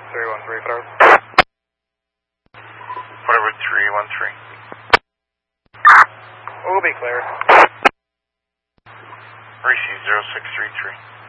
313 Federal. Whatever 313. We'll be clear. Receive 0633.